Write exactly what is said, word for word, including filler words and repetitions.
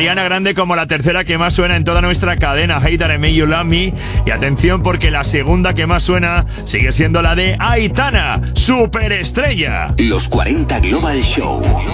Ariana Grande como la tercera que más suena en toda nuestra cadena, Hater and Make You Love Me. Y atención porque la segunda que más suena sigue siendo la de Aitana, Superestrella. Los cuarenta Global Show.